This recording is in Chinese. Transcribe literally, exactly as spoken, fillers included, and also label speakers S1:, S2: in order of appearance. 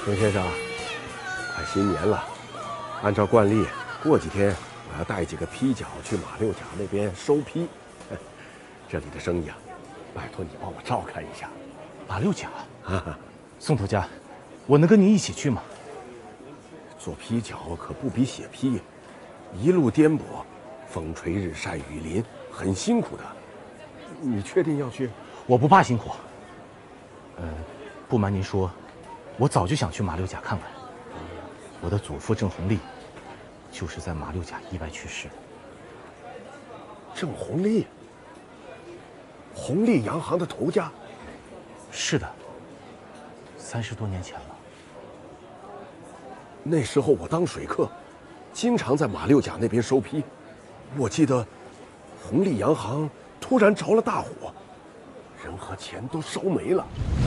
S1: 郑先生，快新年了，按照惯例，过几天我要带几个批角去马六甲那边收批。这里的生意啊，拜托你帮我照看一下。
S2: 马六甲
S1: 啊，
S2: 宋头家，我能跟您一起去吗？
S1: 做批角可不比写批，一路颠簸，风吹日晒雨淋，很辛苦的。你确定要去？
S2: 我不怕辛苦。呃，不瞒您说，我早就想去马六甲看看。我的祖父郑弘立，就是在马六甲意外去世。
S1: 郑弘立，弘立洋行的头家。
S2: 是的，三十多年前了。
S1: 那时候我当水客，经常在马六甲那边收批。我记得，弘立洋行突然着了大火，人和钱都烧没了。